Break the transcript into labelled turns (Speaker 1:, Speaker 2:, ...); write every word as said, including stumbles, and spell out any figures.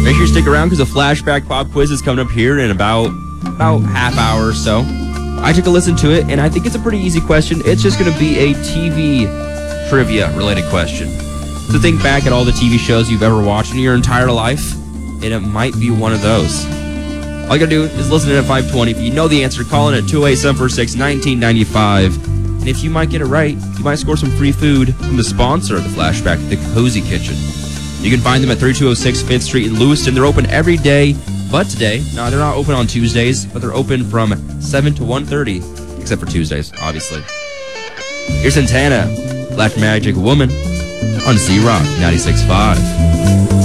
Speaker 1: Make sure you stick around because the Flashback Pop Quiz is coming up here in about, about half hour or so. I took a listen to it, and I think it's a pretty easy question. It's just going to be a T V trivia-related question. So think back at all the T V shows you've ever watched in your entire life, and it might be one of those. All you got to do is listen in at five twenty. If you know the answer, call in at two eight seven four six, one nine nine five. And if you might get it right, you might score some free food from the sponsor of the Flashback, the Cozy Kitchen. You can find them at thirty-two oh six fifth Street in Lewiston. They're open every day, but today, no, they're not open on Tuesdays, but they're open from seven to one thirty, except for Tuesdays, obviously. Here's Santana, Black Magic Woman, on Z-Rock ninety-six point five.